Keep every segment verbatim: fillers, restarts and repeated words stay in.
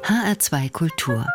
H R zwei Kultur.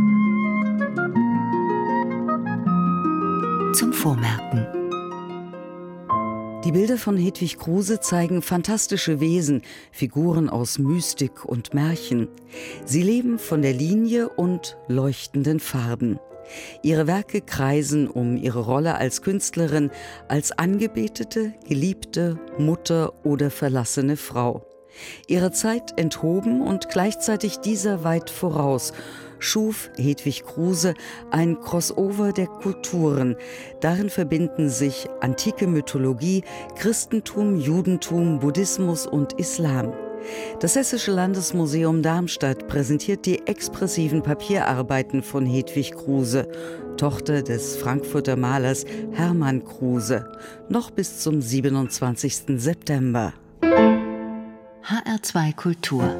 Zum Vormerken. Die Bilder von Hedwig Kruse zeigen fantastische Wesen, Figuren aus Mystik und Märchen. Sie leben von der Linie und leuchtenden Farben. Ihre Werke kreisen um ihre Rolle als Künstlerin, als angebetete, geliebte, Mutter oder verlassene Frau. Ihre Zeit enthoben und gleichzeitig dieser weit voraus, schuf Hedwig Kruse ein Crossover der Kulturen. Darin verbinden sich antike Mythologie, Christentum, Judentum, Buddhismus und Islam. Das Hessische Landesmuseum Darmstadt präsentiert die expressiven Papierarbeiten von Hedwig Kruse, Tochter des Frankfurter Malers Hermann Kruse, noch bis zum siebenundzwanzigsten September. H R zwei Kultur.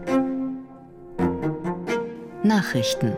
Nachrichten.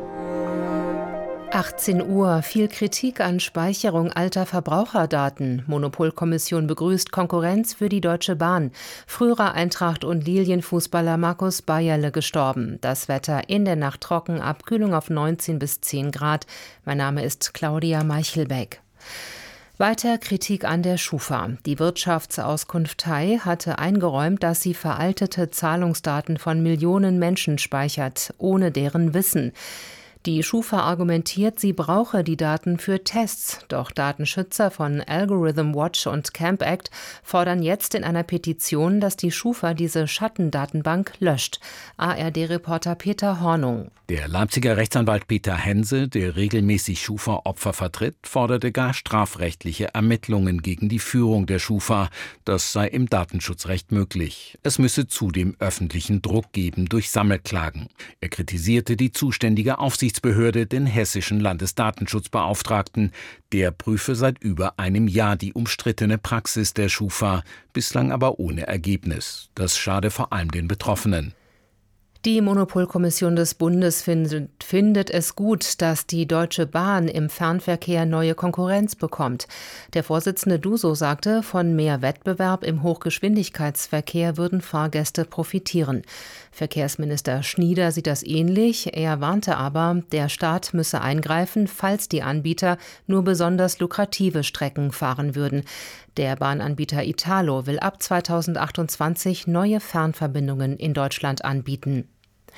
achtzehn Uhr. Viel Kritik an Speicherung alter Verbraucherdaten. Monopolkommission begrüßt Konkurrenz für die Deutsche Bahn. Früherer Eintracht- und Lilienfußballer Markus Bayerle gestorben. Das Wetter in der Nacht trocken, Abkühlung auf neunzehn bis zehn Grad. Mein Name ist Claudia Meichelbeck. Weiter Kritik an der Schufa. Die Wirtschaftsauskunftei hatte eingeräumt, dass sie veraltete Zahlungsdaten von Millionen Menschen speichert, ohne deren Wissen. Die Schufa argumentiert, sie brauche die Daten für Tests. Doch Datenschützer von Algorithm Watch und Camp Act fordern jetzt in einer Petition, dass die Schufa diese Schattendatenbank löscht. A R D-Reporter Peter Hornung. Der Leipziger Rechtsanwalt Peter Hense, der regelmäßig Schufa-Opfer vertritt, forderte gar strafrechtliche Ermittlungen gegen die Führung der Schufa. Das sei im Datenschutzrecht möglich. Es müsse zudem öffentlichen Druck geben durch Sammelklagen. Er kritisierte die zuständige Aufsichtsbehörde, den hessischen Landesdatenschutzbeauftragten. Der prüfe seit über einem Jahr die umstrittene Praxis der Schufa, bislang aber ohne Ergebnis. Das schade vor allem den Betroffenen. Die Monopolkommission des Bundes findet, findet es gut, dass die Deutsche Bahn im Fernverkehr neue Konkurrenz bekommt. Der Vorsitzende Duso sagte, von mehr Wettbewerb im Hochgeschwindigkeitsverkehr würden Fahrgäste profitieren. Verkehrsminister Schnieder sieht das ähnlich. Er warnte aber, der Staat müsse eingreifen, falls die Anbieter nur besonders lukrative Strecken fahren würden. Der Bahnanbieter Italo will ab zweitausendachtundzwanzig neue Fernverbindungen in Deutschland anbieten.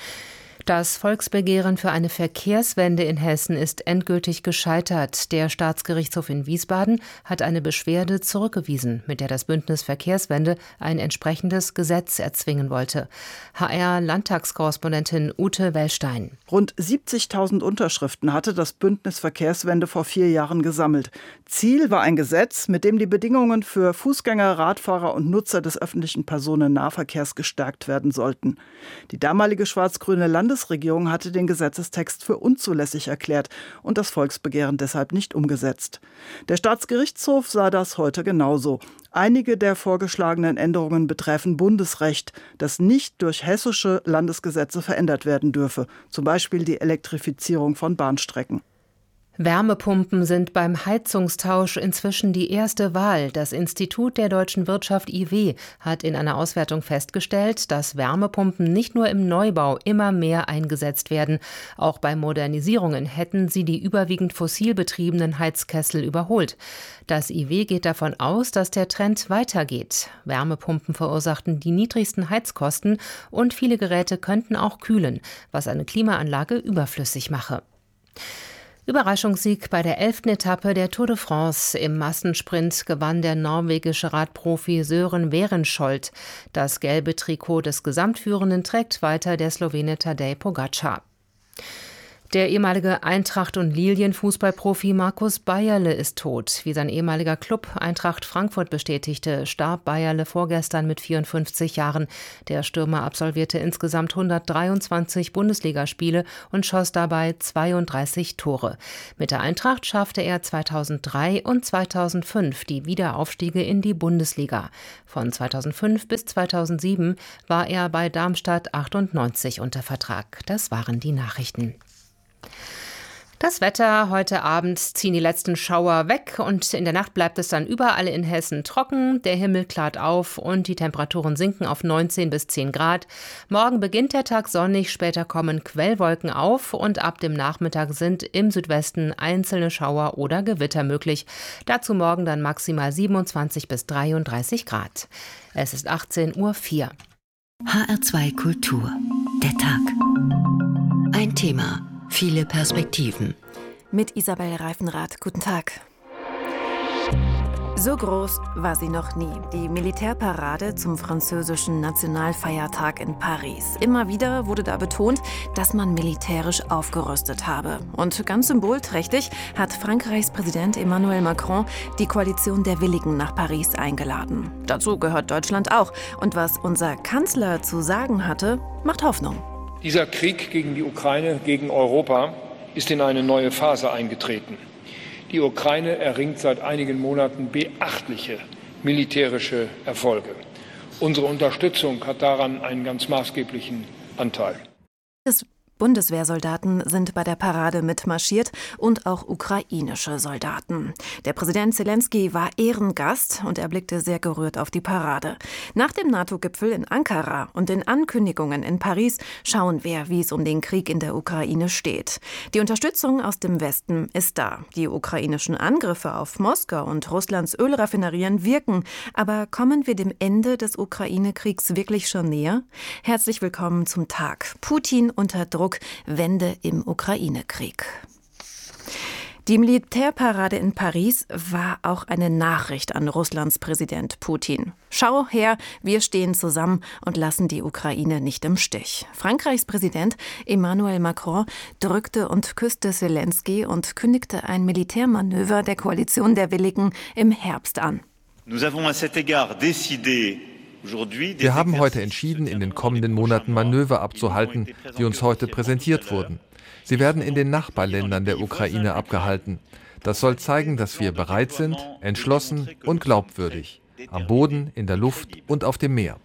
Das Volksbegehren für eine Verkehrswende in Hessen ist endgültig gescheitert. Der Staatsgerichtshof in Wiesbaden hat eine Beschwerde zurückgewiesen, mit der das Bündnis Verkehrswende ein entsprechendes Gesetz erzwingen wollte. H R-Landtagskorrespondentin Ute Wellstein. Rund siebzigtausend Unterschriften hatte das Bündnis Verkehrswende vor vier Jahren gesammelt. Ziel war ein Gesetz, mit dem die Bedingungen für Fußgänger, Radfahrer und Nutzer des öffentlichen Personennahverkehrs gestärkt werden sollten. Die damalige schwarz-grüne Landesregierung Landesregierung hatte den Gesetzestext für unzulässig erklärt und das Volksbegehren deshalb nicht umgesetzt. Der Staatsgerichtshof sah das heute genauso. Einige der vorgeschlagenen Änderungen betreffen Bundesrecht, das nicht durch hessische Landesgesetze verändert werden dürfe, zum Beispiel die Elektrifizierung von Bahnstrecken. Wärmepumpen sind beim Heizungstausch inzwischen die erste Wahl. Das Institut der deutschen Wirtschaft I W hat in einer Auswertung festgestellt, dass Wärmepumpen nicht nur im Neubau immer mehr eingesetzt werden. Auch bei Modernisierungen hätten sie die überwiegend fossil betriebenen Heizkessel überholt. Das I W geht davon aus, dass der Trend weitergeht. Wärmepumpen verursachten die niedrigsten Heizkosten und viele Geräte könnten auch kühlen, was eine Klimaanlage überflüssig mache. Überraschungssieg bei der elften Etappe der Tour de France. Im Massensprint gewann der norwegische Radprofi Sören Werenskjold. Das gelbe Trikot des Gesamtführenden trägt weiter der Slowene Tadej Pogačar. Der ehemalige Eintracht- und Lilien-Fußballprofi Markus Bayerle ist tot. Wie sein ehemaliger Club Eintracht Frankfurt bestätigte, starb Bayerle vorgestern mit vierundfünfzig Jahren. Der Stürmer absolvierte insgesamt hundertdreiundzwanzig Bundesligaspiele und schoss dabei zweiunddreißig Tore. Mit der Eintracht schaffte er zweitausenddrei und zweitausendfünf die Wiederaufstiege in die Bundesliga. Von zweitausendfünf bis zweitausendsieben war er bei Darmstadt achtundneunzig unter Vertrag. Das waren die Nachrichten. Das Wetter: Heute Abend ziehen die letzten Schauer weg und in der Nacht bleibt es dann überall in Hessen trocken. Der Himmel klart auf und die Temperaturen sinken auf neunzehn bis zehn Grad. Morgen beginnt der Tag sonnig, später kommen Quellwolken auf und ab dem Nachmittag sind im Südwesten einzelne Schauer oder Gewitter möglich. Dazu morgen dann maximal siebenundzwanzig bis dreiunddreißig Grad. Es ist achtzehn Uhr vier. H R zwei Kultur. Der Tag. Ein Thema. Viele Perspektiven. Mit Isabel Reifenrath. Guten Tag. So groß war sie noch nie, die Militärparade zum französischen Nationalfeiertag in Paris. Immer wieder wurde da betont, dass man militärisch aufgerüstet habe. Und ganz symbolträchtig hat Frankreichs Präsident Emmanuel Macron die Koalition der Willigen nach Paris eingeladen. Dazu gehört Deutschland auch. Und was unser Kanzler zu sagen hatte, macht Hoffnung. Dieser Krieg gegen die Ukraine, gegen Europa, ist in eine neue Phase eingetreten. Die Ukraine erringt seit einigen Monaten beachtliche militärische Erfolge. Unsere Unterstützung hat daran einen ganz maßgeblichen Anteil. Das Bundeswehrsoldaten sind bei der Parade mitmarschiert und auch ukrainische Soldaten. Der Präsident Zelensky war Ehrengast und er blickte sehr gerührt auf die Parade. Nach dem NATO-Gipfel in Ankara und den Ankündigungen in Paris schauen wir, wie es um den Krieg in der Ukraine steht. Die Unterstützung aus dem Westen ist da. Die ukrainischen Angriffe auf Moskau und Russlands Ölraffinerien wirken. Aber kommen wir dem Ende des Ukraine-Kriegs wirklich schon näher? Herzlich willkommen zum Tag. Putin unter Druck. Wende im Ukraine-Krieg. Die Militärparade in Paris war auch eine Nachricht an Russlands Präsident Putin. Schau her, wir stehen zusammen und lassen die Ukraine nicht im Stich. Frankreichs Präsident Emmanuel Macron drückte und küsste Zelensky und kündigte ein Militärmanöver der Koalition der Willigen im Herbst an. Nous avons à cet égard décidé Wir haben heute entschieden, in den kommenden Monaten Manöver abzuhalten, die uns heute präsentiert wurden. Sie werden in den Nachbarländern der Ukraine abgehalten. Das soll zeigen, dass wir bereit sind, entschlossen und glaubwürdig. Am Boden, in der Luft und auf dem Meer.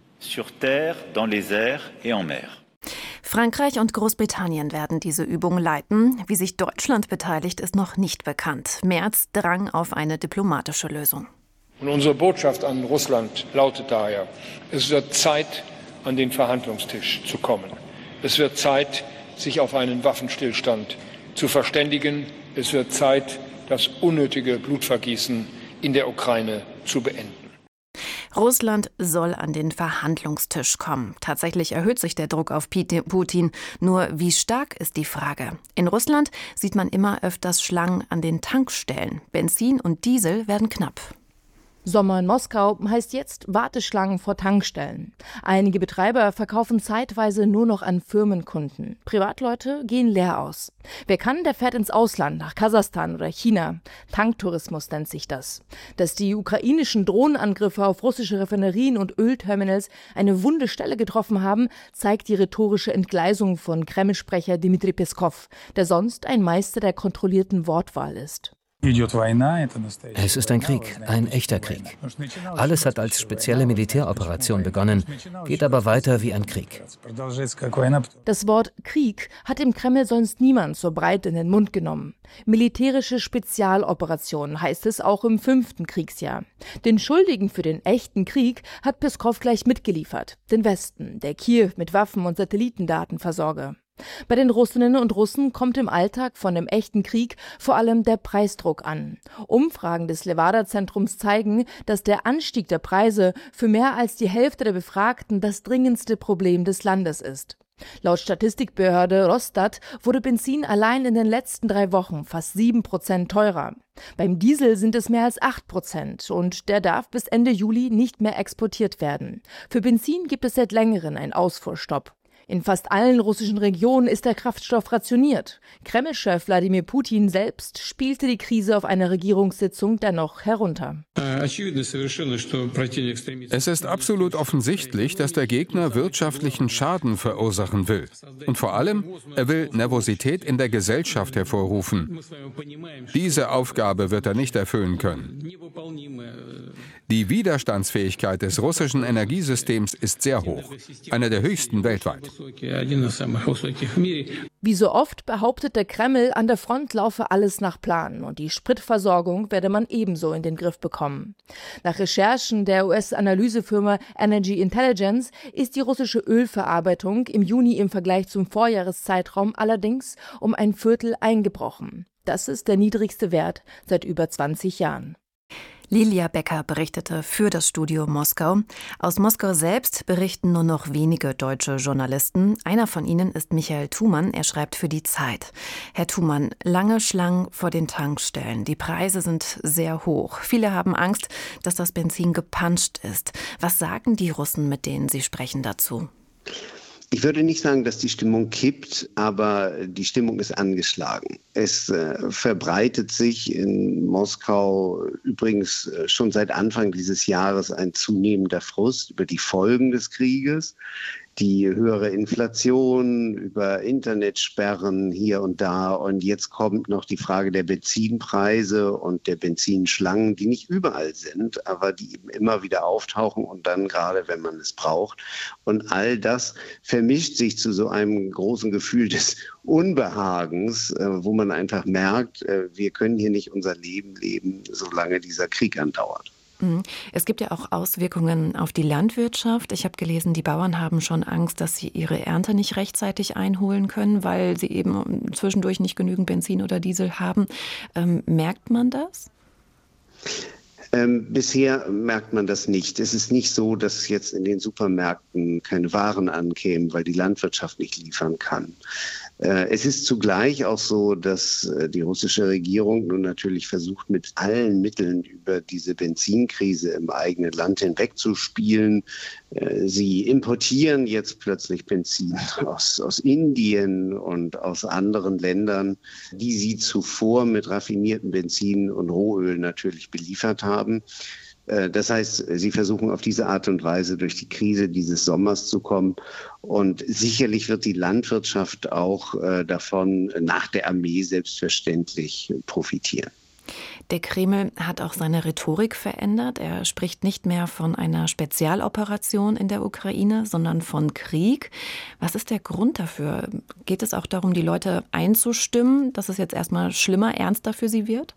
Frankreich und Großbritannien werden diese Übung leiten. Wie sich Deutschland beteiligt, ist noch nicht bekannt. Merz drang auf eine diplomatische Lösung. Und unsere Botschaft an Russland lautet daher: Es wird Zeit, an den Verhandlungstisch zu kommen. Es wird Zeit, sich auf einen Waffenstillstand zu verständigen. Es wird Zeit, das unnötige Blutvergießen in der Ukraine zu beenden. Russland soll an den Verhandlungstisch kommen. Tatsächlich erhöht sich der Druck auf Putin. Nur wie stark ist die Frage? In Russland sieht man immer öfters Schlangen an den Tankstellen. Benzin und Diesel werden knapp. Sommer in Moskau heißt jetzt Warteschlangen vor Tankstellen. Einige Betreiber verkaufen zeitweise nur noch an Firmenkunden. Privatleute gehen leer aus. Wer kann, der fährt ins Ausland, nach Kasachstan oder China. Tanktourismus nennt sich das. Dass die ukrainischen Drohnenangriffe auf russische Raffinerien und Ölterminals eine wunde Stelle getroffen haben, zeigt die rhetorische Entgleisung von Kreml-Sprecher Dmitri Peskov, der sonst ein Meister der kontrollierten Wortwahl ist. Es ist ein Krieg, ein echter Krieg. Alles hat als spezielle Militäroperation begonnen, geht aber weiter wie ein Krieg. Das Wort Krieg hat im Kreml sonst niemand so breit in den Mund genommen. Militärische Spezialoperation heißt es auch im fünften Kriegsjahr. Den Schuldigen für den echten Krieg hat Peskov gleich mitgeliefert, den Westen, der Kiew mit Waffen und Satellitendaten versorge. Bei den Russinnen und Russen kommt im Alltag von dem echten Krieg vor allem der Preisdruck an. Umfragen des Levada-Zentrums zeigen, dass der Anstieg der Preise für mehr als die Hälfte der Befragten das dringendste Problem des Landes ist. Laut Statistikbehörde Rosstat wurde Benzin allein in den letzten drei Wochen fast sieben Prozent teurer. Beim Diesel sind es mehr als acht Prozent und der darf bis Ende Juli nicht mehr exportiert werden. Für Benzin gibt es seit längerem einen Ausfuhrstopp. In fast allen russischen Regionen ist der Kraftstoff rationiert. Kreml-Chef Wladimir Putin selbst spielte die Krise auf einer Regierungssitzung dennoch herunter. Es ist absolut offensichtlich, dass der Gegner wirtschaftlichen Schaden verursachen will. Und vor allem, er will Nervosität in der Gesellschaft hervorrufen. Diese Aufgabe wird er nicht erfüllen können. Die Widerstandsfähigkeit des russischen Energiesystems ist sehr hoch, eine der höchsten weltweit. Wie so oft behauptet der Kreml, an der Front laufe alles nach Plan und die Spritversorgung werde man ebenso in den Griff bekommen. Nach Recherchen der U S-Analysefirma Energy Intelligence ist die russische Ölverarbeitung im Juni im Vergleich zum Vorjahreszeitraum allerdings um ein Viertel eingebrochen. Das ist der niedrigste Wert seit über zwanzig Jahren. Lilia Becker berichtete für das Studio Moskau. Aus Moskau selbst berichten nur noch wenige deutsche Journalisten. Einer von ihnen ist Michael Thumann. Er schreibt für die Zeit. Herr Thumann, lange Schlangen vor den Tankstellen. Die Preise sind sehr hoch. Viele haben Angst, dass das Benzin gepanscht ist. Was sagen die Russen, mit denen Sie sprechen, dazu? Ich würde nicht sagen, dass die Stimmung kippt, aber die Stimmung ist angeschlagen. Es äh, verbreitet sich in Moskau übrigens äh, schon seit Anfang dieses Jahres ein zunehmender Frust über die Folgen des Krieges. Die höhere Inflation, über Internetsperren hier und da. Und jetzt kommt noch die Frage der Benzinpreise und der Benzinschlangen, die nicht überall sind, aber die eben immer wieder auftauchen und dann gerade, wenn man es braucht. Und all das vermischt sich zu so einem großen Gefühl des Unbehagens, wo man einfach merkt, wir können hier nicht unser Leben leben, solange dieser Krieg andauert. Es gibt ja auch Auswirkungen auf die Landwirtschaft. Ich habe gelesen, die Bauern haben schon Angst, dass sie ihre Ernte nicht rechtzeitig einholen können, weil sie eben zwischendurch nicht genügend Benzin oder Diesel haben. Ähm, merkt man das? Ähm, bisher merkt man das nicht. Es ist nicht so, dass jetzt in den Supermärkten keine Waren ankämen, weil die Landwirtschaft nicht liefern kann. Äh, es ist zugleich auch so, dass äh, die russische Regierung nun natürlich versucht, mit allen Mitteln über diese Benzinkrise im eigenen Land hinwegzuspielen. Äh, sie importieren jetzt plötzlich Benzin aus, aus Indien und aus anderen Ländern, die sie zuvor mit raffiniertem Benzin und Rohöl natürlich beliefert haben. Das heißt, sie versuchen auf diese Art und Weise durch die Krise dieses Sommers zu kommen. Und sicherlich wird die Landwirtschaft auch davon nach der Armee selbstverständlich profitieren. Der Kreml hat auch seine Rhetorik verändert. Er spricht nicht mehr von einer Spezialoperation in der Ukraine, sondern von Krieg. Was ist der Grund dafür? Geht es auch darum, die Leute einzustimmen, dass es jetzt erstmal schlimmer, ernster für sie wird?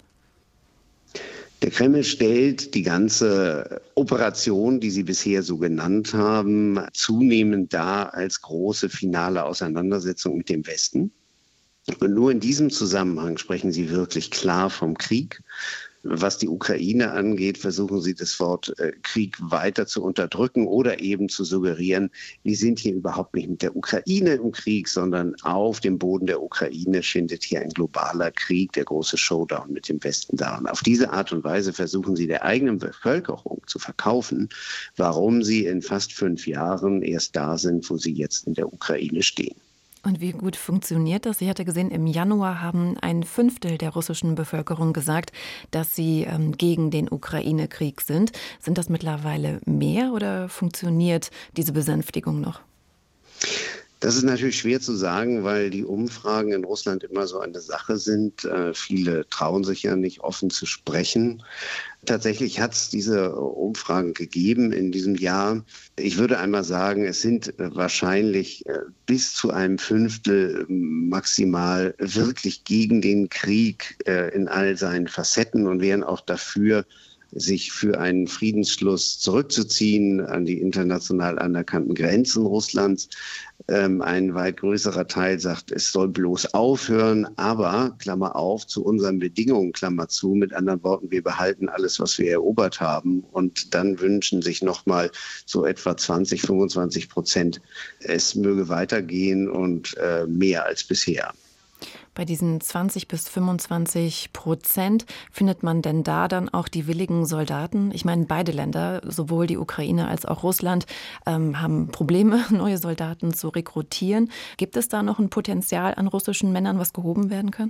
Der Kreml stellt die ganze Operation, die Sie bisher so genannt haben, zunehmend dar als große finale Auseinandersetzung mit dem Westen. Und nur in diesem Zusammenhang sprechen Sie wirklich klar vom Krieg. Was die Ukraine angeht, versuchen sie das Wort äh, Krieg weiter zu unterdrücken oder eben zu suggerieren, wir sind hier überhaupt nicht mit der Ukraine im Krieg, sondern auf dem Boden der Ukraine findet hier ein globaler Krieg, der große Showdown mit dem Westen da. Und auf diese Art und Weise versuchen sie der eigenen Bevölkerung zu verkaufen, warum sie in fast fünf Jahren erst da sind, wo sie jetzt in der Ukraine stehen. Und wie gut funktioniert das? Ich hatte gesehen, im Januar haben ein Fünftel der russischen Bevölkerung gesagt, dass sie ähm, gegen den Ukraine-Krieg sind. Sind das mittlerweile mehr oder funktioniert diese Besänftigung noch? Das ist natürlich schwer zu sagen, weil die Umfragen in Russland immer so eine Sache sind. Äh, viele trauen sich ja nicht offen zu sprechen. Tatsächlich hat es diese Umfragen gegeben in diesem Jahr. Ich würde einmal sagen, es sind wahrscheinlich äh, bis zu einem Fünftel maximal wirklich gegen den Krieg äh, in all seinen Facetten und wären auch dafür, sich für einen Friedensschluss zurückzuziehen an die international anerkannten Grenzen Russlands. Ähm, ein weit größerer Teil sagt, es soll bloß aufhören, aber, Klammer auf, zu unseren Bedingungen, Klammer zu, mit anderen Worten, wir behalten alles, was wir erobert haben und dann wünschen sich nochmal so etwa zwanzig, fünfundzwanzig Prozent, es möge weitergehen und äh, mehr als bisher. Bei diesen zwanzig bis fünfundzwanzig Prozent findet man denn da dann auch die willigen Soldaten? Ich meine, beide Länder, sowohl die Ukraine als auch Russland, ähm, haben Probleme, neue Soldaten zu rekrutieren. Gibt es da noch ein Potenzial an russischen Männern, was gehoben werden kann?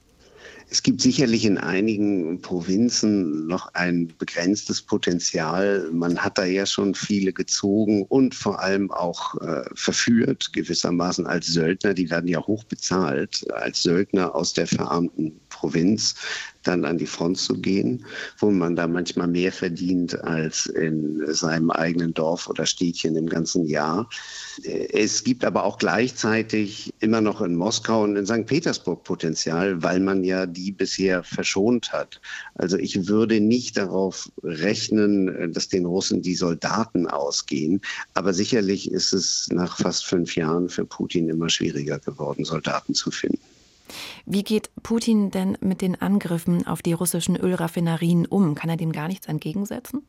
Es gibt sicherlich in einigen Provinzen noch ein begrenztes Potenzial. Man hat da ja schon viele gezogen und vor allem auch äh, verführt, gewissermaßen als Söldner. Die werden ja hoch bezahlt als Söldner aus der verarmten Provinz. dann an die Front zu gehen, wo man da manchmal mehr verdient als in seinem eigenen Dorf oder Städtchen im ganzen Jahr. Es gibt aber auch gleichzeitig immer noch in Moskau und in Sankt Petersburg Potenzial, weil man ja die bisher verschont hat. Also ich würde nicht darauf rechnen, dass den Russen die Soldaten ausgehen. Aber sicherlich ist es nach fast fünf Jahren für Putin immer schwieriger geworden, Soldaten zu finden. Wie geht Putin denn mit den Angriffen auf die russischen Ölraffinerien um? Kann er dem gar nichts entgegensetzen?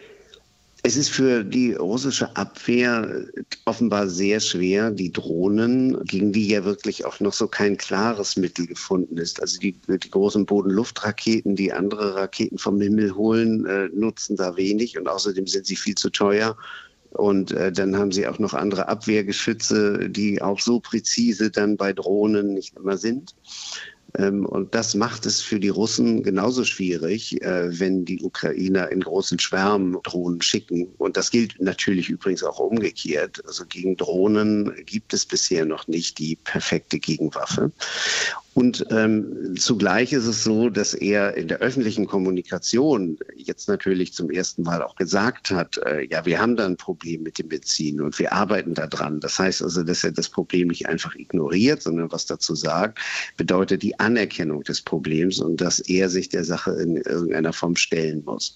Es ist für die russische Abwehr offenbar sehr schwer, die Drohnen, gegen die ja wirklich auch noch so kein klares Mittel gefunden ist. Also die, die großen Boden-Luft-Raketen, die andere Raketen vom Himmel holen, äh, nutzen da wenig und außerdem sind sie viel zu teuer. Und äh, dann haben sie auch noch andere Abwehrgeschütze, die auch so präzise dann bei Drohnen nicht immer sind. Ähm, und das macht es für die Russen genauso schwierig, äh, wenn die Ukrainer in großen Schwärmen Drohnen schicken. Und das gilt natürlich übrigens auch umgekehrt. Also gegen Drohnen gibt es bisher noch nicht die perfekte Gegenwaffe. Und ähm, zugleich ist es so, dass er in der öffentlichen Kommunikation jetzt natürlich zum ersten Mal auch gesagt hat, äh, ja, wir haben da ein Problem mit dem Benzin und wir arbeiten da dran. Das heißt also, dass er das Problem nicht einfach ignoriert, sondern was dazu sagt, bedeutet die Anerkennung des Problems und dass er sich der Sache in irgendeiner Form stellen muss.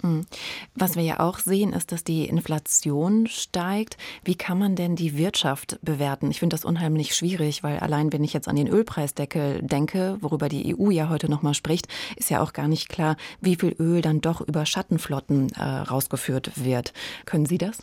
Was wir ja auch sehen, ist, dass die Inflation steigt. Wie kann man denn die Wirtschaft bewerten? Ich finde das unheimlich schwierig, weil allein wenn ich jetzt an den Ölpreisdeckel denke, worüber die E U ja heute nochmal spricht, ist ja auch gar nicht klar, wie viel Öl dann doch über Schattenflotten äh, rausgeführt wird. Können Sie das?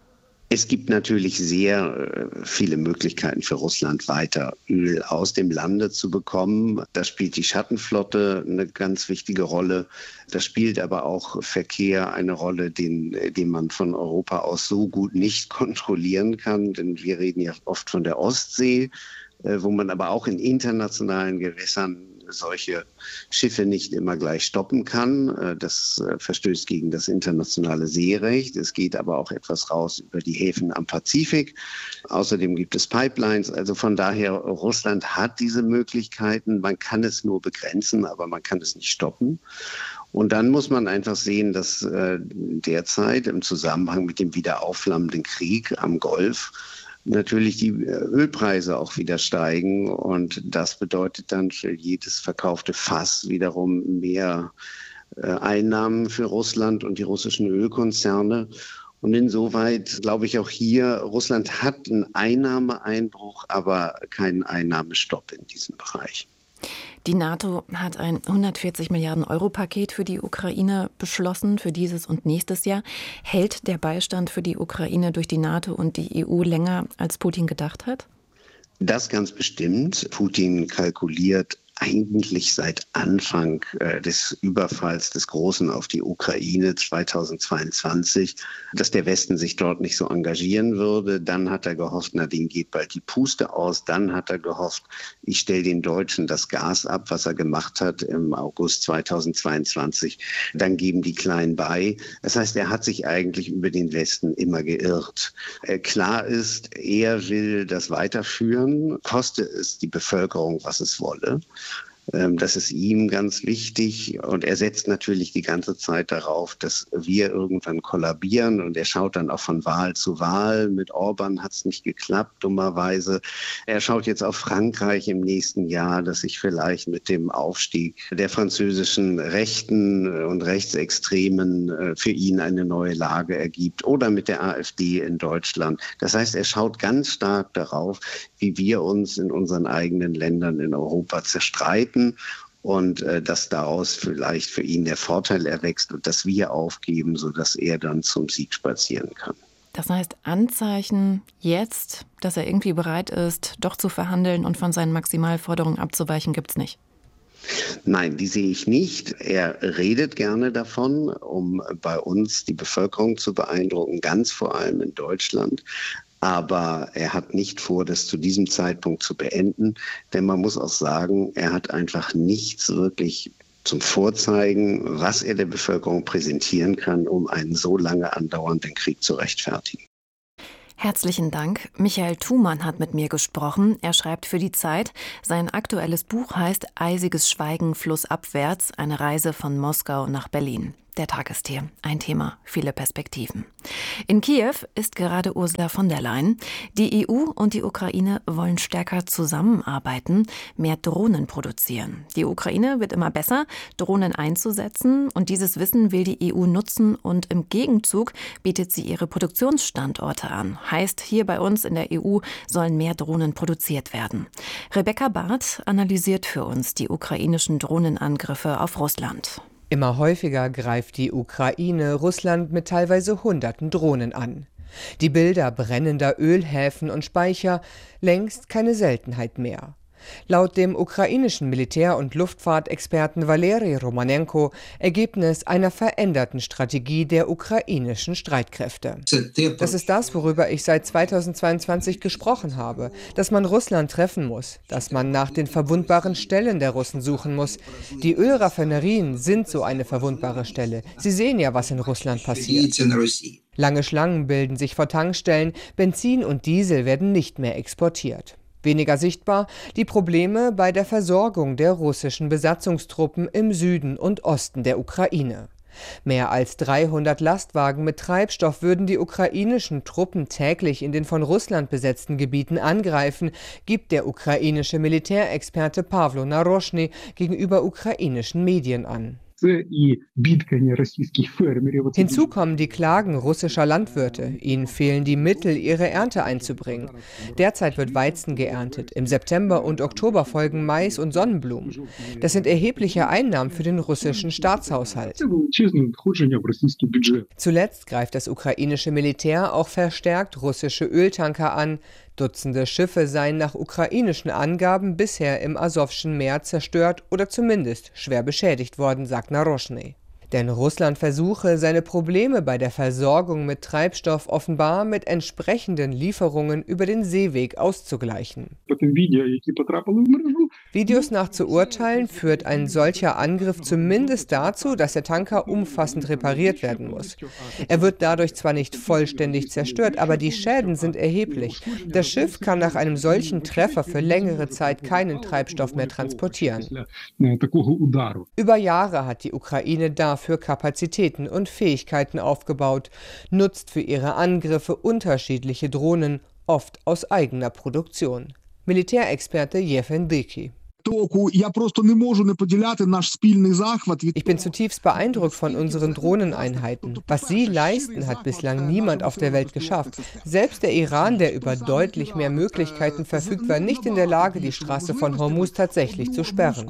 Es gibt natürlich sehr viele Möglichkeiten für Russland, weiter Öl aus dem Lande zu bekommen. Da spielt die Schattenflotte eine ganz wichtige Rolle. Da spielt aber auch Verkehr eine Rolle, den, den man von Europa aus so gut nicht kontrollieren kann. Denn wir reden ja oft von der Ostsee, wo man aber auch in internationalen Gewässern solche Schiffe nicht immer gleich stoppen kann. Das verstößt gegen das internationale Seerecht. Es geht aber auch etwas raus über die Häfen am Pazifik. Außerdem gibt es Pipelines. Also von daher, Russland hat diese Möglichkeiten. Man kann es nur begrenzen, aber man kann es nicht stoppen. Und dann muss man einfach sehen, dass äh, derzeit im Zusammenhang mit dem wieder aufflammenden Krieg am Golf natürlich die Ölpreise auch wieder steigen und das bedeutet dann für jedes verkaufte Fass wiederum mehr äh, Einnahmen für Russland und die russischen Ölkonzerne. Und insoweit glaube ich auch hier, Russland hat einen Einnahmeeinbruch, aber keinen Einnahmestopp in diesem Bereich. Die NATO hat ein hundertvierzig Milliarden Euro Paket für die Ukraine beschlossen, für dieses und nächstes Jahr. Hält der Beistand für die Ukraine durch die NATO und die E U länger, als Putin gedacht hat? Das ganz bestimmt. Putin kalkuliert eigentlich seit Anfang äh, des Überfalls des Großen auf die Ukraine zweitausendzweiundzwanzig, dass der Westen sich dort nicht so engagieren würde. Dann hat er gehofft, na, denen geht bald die Puste aus. Dann hat er gehofft, ich stelle den Deutschen das Gas ab, was er gemacht hat im August zweitausendzweiundzwanzig. Dann geben die Kleinen bei. Das heißt, er hat sich eigentlich über den Westen immer geirrt. Äh, klar ist, er will das weiterführen, koste es die Bevölkerung, was es wolle. Das ist ihm ganz wichtig und er setzt natürlich die ganze Zeit darauf, dass wir irgendwann kollabieren und er schaut dann auch von Wahl zu Wahl. Mit Orban hat es nicht geklappt, dummerweise. Er schaut jetzt auf Frankreich im nächsten Jahr, dass sich vielleicht mit dem Aufstieg der französischen Rechten und Rechtsextremen für ihn eine neue Lage ergibt oder mit der AfD in Deutschland. Das heißt, er schaut ganz stark darauf, wie wir uns in unseren eigenen Ländern in Europa zerstreiten und äh, dass daraus vielleicht für ihn der Vorteil erwächst und dass wir aufgeben, sodass er dann zum Sieg spazieren kann. Das heißt, Anzeichen jetzt, dass er irgendwie bereit ist, doch zu verhandeln und von seinen Maximalforderungen abzuweichen, gibt es nicht? Nein, die sehe ich nicht. Er redet gerne davon, um bei uns die Bevölkerung zu beeindrucken, ganz vor allem in Deutschland. Aber er hat nicht vor, das zu diesem Zeitpunkt zu beenden. Denn man muss auch sagen, er hat einfach nichts wirklich zum Vorzeigen, was er der Bevölkerung präsentieren kann, um einen so lange andauernden Krieg zu rechtfertigen. Herzlichen Dank. Michael Thumann hat mit mir gesprochen. Er schreibt für die Zeit. Sein aktuelles Buch heißt Eisiges Schweigen flussabwärts, eine Reise von Moskau nach Berlin. Der Tag ist hier. Ein Thema, viele Perspektiven. In Kiew ist gerade Ursula von der Leyen. Die E U und die Ukraine wollen stärker zusammenarbeiten, mehr Drohnen produzieren. Die Ukraine wird immer besser, Drohnen einzusetzen. Und dieses Wissen will die E U nutzen. Und im Gegenzug bietet sie ihre Produktionsstandorte an. Heißt, hier bei uns in der E U sollen mehr Drohnen produziert werden. Rebecca Barth analysiert für uns die ukrainischen Drohnenangriffe auf Russland. Immer häufiger greift die Ukraine Russland mit teilweise hunderten Drohnen an. Die Bilder brennender Ölhäfen und Speicher, längst keine Seltenheit mehr. Laut dem ukrainischen Militär- und Luftfahrtexperten Valeri Romanenko Ergebnis einer veränderten Strategie der ukrainischen Streitkräfte. Das ist das, worüber ich seit zweitausendzweiundzwanzig gesprochen habe, dass man Russland treffen muss, dass man nach den verwundbaren Stellen der Russen suchen muss. Die Ölraffinerien sind so eine verwundbare Stelle. Sie sehen ja, was in Russland passiert. Lange Schlangen bilden sich vor Tankstellen, Benzin und Diesel werden nicht mehr exportiert. Weniger sichtbar die Probleme bei der Versorgung der russischen Besatzungstruppen im Süden und Osten der Ukraine. Mehr als dreihundert Lastwagen mit Treibstoff würden die ukrainischen Truppen täglich in den von Russland besetzten Gebieten angreifen, gibt der ukrainische Militärexperte Pawlo Naroshny gegenüber ukrainischen Medien an. Hinzu kommen die Klagen russischer Landwirte. Ihnen fehlen die Mittel, ihre Ernte einzubringen. Derzeit wird Weizen geerntet. Im September und Oktober folgen Mais und Sonnenblumen. Das sind erhebliche Einnahmen für den russischen Staatshaushalt. Zuletzt greift das ukrainische Militär auch verstärkt russische Öltanker an. Dutzende Schiffe seien nach ukrainischen Angaben bisher im Asowschen Meer zerstört oder zumindest schwer beschädigt worden, sagt Naroshny. Denn Russland versuche, seine Probleme bei der Versorgung mit Treibstoff offenbar mit entsprechenden Lieferungen über den Seeweg auszugleichen. Videos nach zu urteilen, führt ein solcher Angriff zumindest dazu, dass der Tanker umfassend repariert werden muss. Er wird dadurch zwar nicht vollständig zerstört, aber die Schäden sind erheblich. Das Schiff kann nach einem solchen Treffer für längere Zeit keinen Treibstoff mehr transportieren. Über Jahre hat die Ukraine dafür für Kapazitäten und Fähigkeiten aufgebaut, nutzt für ihre Angriffe unterschiedliche Drohnen, oft aus eigener Produktion. Militärexperte Jewgen Dyki. Ich bin zutiefst beeindruckt von unseren Drohneneinheiten. Was sie leisten, hat bislang niemand auf der Welt geschafft. Selbst der Iran, der über deutlich mehr Möglichkeiten verfügt, war nicht in der Lage, die Straße von Hormuz tatsächlich zu sperren.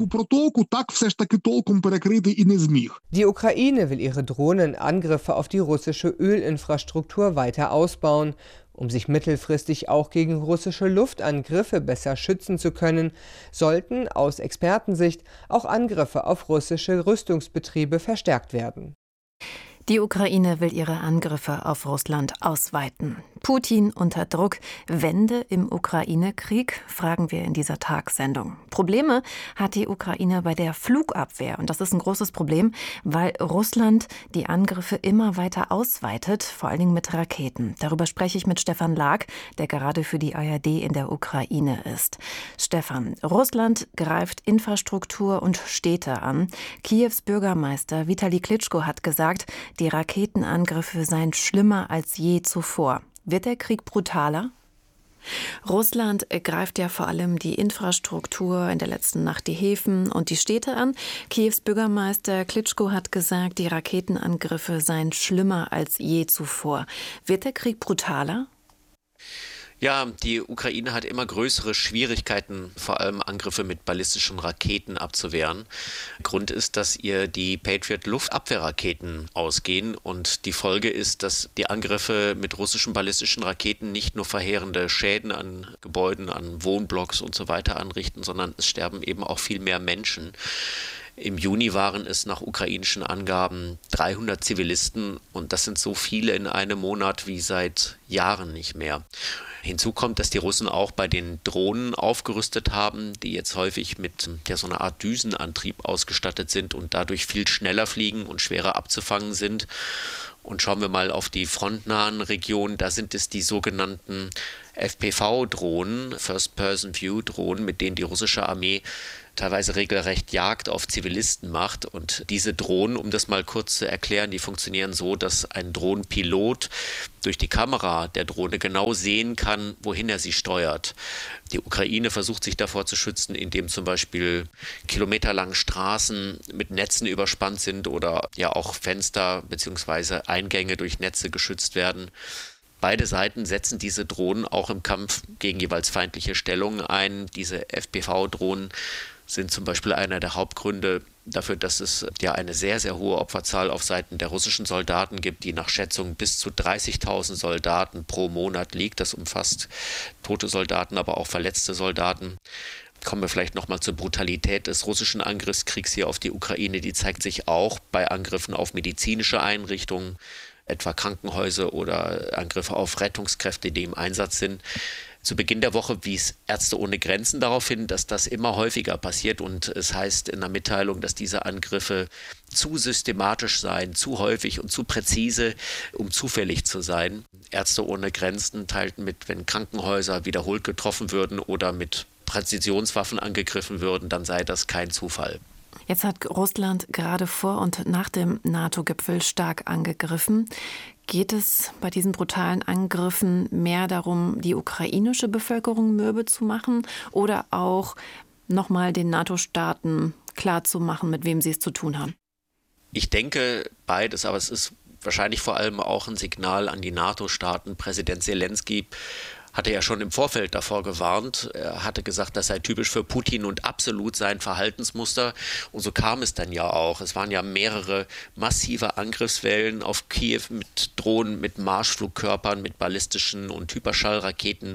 Die Ukraine will ihre Drohnenangriffe auf die russische Ölinfrastruktur weiter ausbauen. Um sich mittelfristig auch gegen russische Luftangriffe besser schützen zu können, sollten aus Expertensicht auch Angriffe auf russische Rüstungsbetriebe verstärkt werden. Die Ukraine will ihre Angriffe auf Russland ausweiten. Putin unter Druck, Wende im Ukraine-Krieg, fragen wir in dieser Tagssendung. Probleme hat die Ukraine bei der Flugabwehr. Und das ist ein großes Problem, weil Russland die Angriffe immer weiter ausweitet, vor allen Dingen mit Raketen. Darüber spreche ich mit Stefan Lag, der gerade für die A R D in der Ukraine ist. Stefan, Russland greift Infrastruktur und Städte an. Kiews Bürgermeister Vitali Klitschko hat gesagt, die Raketenangriffe seien schlimmer als je zuvor. Wird der Krieg brutaler? Russland greift ja vor allem die Infrastruktur, in der letzten Nacht die Häfen und die Städte an. Kiews Bürgermeister Klitschko hat gesagt, die Raketenangriffe seien schlimmer als je zuvor. Wird der Krieg brutaler? Ja, die Ukraine hat immer größere Schwierigkeiten, vor allem Angriffe mit ballistischen Raketen abzuwehren. Grund ist, dass ihr die Patriot-Luftabwehrraketen ausgehen und die Folge ist, dass die Angriffe mit russischen ballistischen Raketen nicht nur verheerende Schäden an Gebäuden, an Wohnblocks und so weiter anrichten, sondern es sterben eben auch viel mehr Menschen. Im Juni waren es nach ukrainischen Angaben dreihundert Zivilisten und das sind so viele in einem Monat wie seit Jahren nicht mehr. Hinzu kommt, dass die Russen auch bei den Drohnen aufgerüstet haben, die jetzt häufig mit ja, so einer Art Düsenantrieb ausgestattet sind und dadurch viel schneller fliegen und schwerer abzufangen sind. Und schauen wir mal auf die frontnahen Regionen, da sind es die sogenannten F P V-Drohnen, First-Person-View-Drohnen, mit denen die russische Armee teilweise regelrecht Jagd auf Zivilisten macht. Und diese Drohnen, um das mal kurz zu erklären, die funktionieren so, dass ein Drohnenpilot durch die Kamera der Drohne genau sehen kann, wohin er sie steuert. Die Ukraine versucht sich davor zu schützen, indem zum Beispiel kilometerlange Straßen mit Netzen überspannt sind oder ja auch Fenster bzw. Eingänge durch Netze geschützt werden. Beide Seiten setzen diese Drohnen auch im Kampf gegen jeweils feindliche Stellungen ein. Diese F P V-Drohnen sind zum Beispiel einer der Hauptgründe dafür, dass es ja eine sehr, sehr hohe Opferzahl auf Seiten der russischen Soldaten gibt, die nach Schätzungen bis zu dreißigtausend Soldaten pro Monat liegt. Das umfasst tote Soldaten, aber auch verletzte Soldaten. Kommen wir vielleicht nochmal zur Brutalität des russischen Angriffskriegs hier auf die Ukraine. Die zeigt sich auch bei Angriffen auf medizinische Einrichtungen, etwa Krankenhäuser oder Angriffe auf Rettungskräfte, die im Einsatz sind. Zu Beginn der Woche wies Ärzte ohne Grenzen darauf hin, dass das immer häufiger passiert, und es heißt in der Mitteilung, dass diese Angriffe zu systematisch seien, zu häufig und zu präzise, um zufällig zu sein. Ärzte ohne Grenzen teilten mit, wenn Krankenhäuser wiederholt getroffen würden oder mit Präzisionswaffen angegriffen würden, dann sei das kein Zufall. Jetzt hat Russland gerade vor und nach dem NATO-Gipfel stark angegriffen. Geht es bei diesen brutalen Angriffen mehr darum, die ukrainische Bevölkerung mürbe zu machen oder auch nochmal den NATO-Staaten klarzumachen, mit wem sie es zu tun haben? Ich denke beides, aber es ist wahrscheinlich vor allem auch ein Signal an die NATO-Staaten. Präsident Selenskyj hatte ja schon im Vorfeld davor gewarnt. Er hatte gesagt, das sei typisch für Putin und absolut sein Verhaltensmuster. Und so kam es dann ja auch. Es waren ja mehrere massive Angriffswellen auf Kiew mit Drohnen, mit Marschflugkörpern, mit ballistischen und Hyperschallraketen.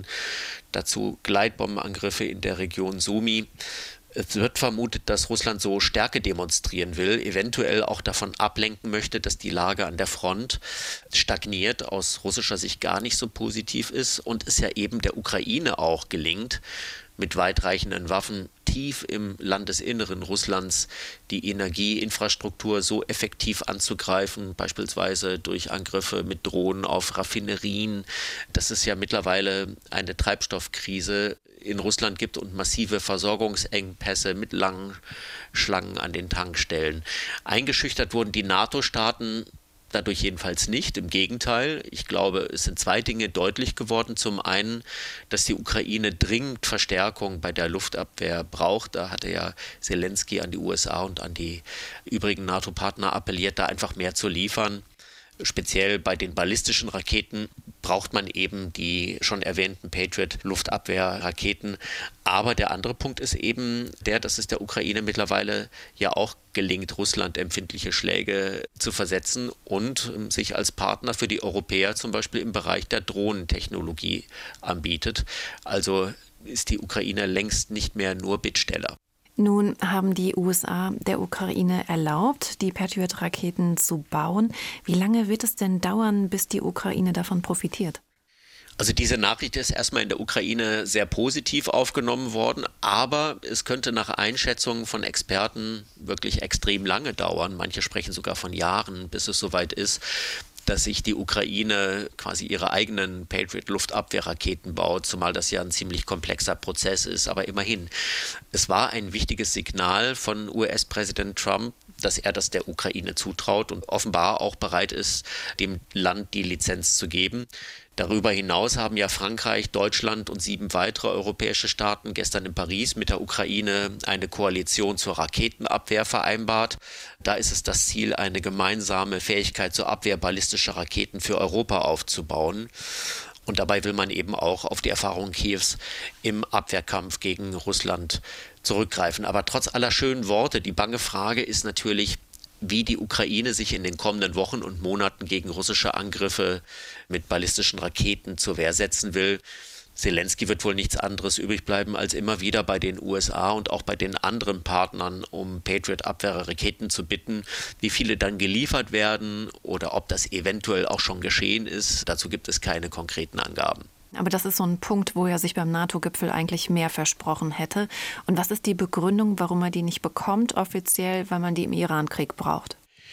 Dazu Gleitbombenangriffe in der Region Sumy. Es wird vermutet, dass Russland so Stärke demonstrieren will, eventuell auch davon ablenken möchte, dass die Lage an der Front stagniert, aus russischer Sicht gar nicht so positiv ist und es ja eben der Ukraine auch gelingt, mit weitreichenden Waffen tief im Landesinneren Russlands die Energieinfrastruktur so effektiv anzugreifen, beispielsweise durch Angriffe mit Drohnen auf Raffinerien, dass es ja mittlerweile eine Treibstoffkrise in Russland gibt und massive Versorgungsengpässe mit langen Schlangen an den Tankstellen. Eingeschüchtert wurden die NATO-Staaten dadurch jedenfalls nicht. Im Gegenteil, ich glaube, es sind zwei Dinge deutlich geworden. Zum einen, dass die Ukraine dringend Verstärkung bei der Luftabwehr braucht. Da hatte ja Selenskyj an die U S A und an die übrigen NATO-Partner appelliert, da einfach mehr zu liefern. Speziell bei den ballistischen Raketen braucht man eben die schon erwähnten Patriot-Luftabwehrraketen. Aber der andere Punkt ist eben der, dass es der Ukraine mittlerweile ja auch gelingt, Russland empfindliche Schläge zu versetzen und sich als Partner für die Europäer zum Beispiel im Bereich der Drohnentechnologie anbietet. Also ist die Ukraine längst nicht mehr nur Bittsteller. Nun haben die U S A der Ukraine erlaubt, die Patriot-Raketen zu bauen. Wie lange wird es denn dauern, bis die Ukraine davon profitiert? Also diese Nachricht ist erstmal in der Ukraine sehr positiv aufgenommen worden, aber es könnte nach Einschätzungen von Experten wirklich extrem lange dauern. Manche sprechen sogar von Jahren, bis es soweit ist, dass sich die Ukraine quasi ihre eigenen Patriot-Luftabwehrraketen baut, zumal das ja ein ziemlich komplexer Prozess ist. Aber immerhin, es war ein wichtiges Signal von U S-Präsident Trump, dass er das der Ukraine zutraut und offenbar auch bereit ist, dem Land die Lizenz zu geben. Darüber hinaus haben ja Frankreich, Deutschland und sieben weitere europäische Staaten gestern in Paris mit der Ukraine eine Koalition zur Raketenabwehr vereinbart. Da ist es das Ziel, eine gemeinsame Fähigkeit zur Abwehr ballistischer Raketen für Europa aufzubauen. Und dabei will man eben auch auf die Erfahrungen Kiews im Abwehrkampf gegen Russland zurückgreifen. Aber trotz aller schönen Worte, die bange Frage ist natürlich, wie die Ukraine sich in den kommenden Wochen und Monaten gegen russische Angriffe mit ballistischen Raketen zur Wehr setzen will. Selenskyj wird wohl nichts anderes übrig bleiben, als immer wieder bei den U S A und auch bei den anderen Partnern um Patriot-Abwehrraketen zu bitten. Wie viele dann geliefert werden oder ob das eventuell auch schon geschehen ist, dazu gibt es keine konkreten Angaben. Aber das ist so ein Punkt, wo er sich beim NATO-Gipfel eigentlich mehr versprochen hätte. Und was ist die Begründung, warum er die nicht bekommt offiziell, weil man die im Iran-Krieg braucht?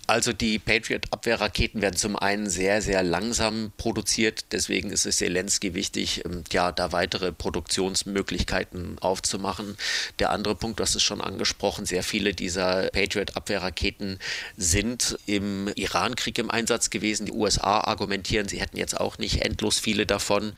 Also die Patriot-Abwehrraketen werden zum einen sehr, sehr langsam produziert. Deswegen ist es Zelensky wichtig, ja, da weitere Produktionsmöglichkeiten aufzumachen. Der andere Punkt, du hast es schon angesprochen, sehr viele dieser Patriot-Abwehrraketen sind im Iran-Krieg im Einsatz gewesen. Die U S A argumentieren, sie hätten jetzt auch nicht endlos viele davon.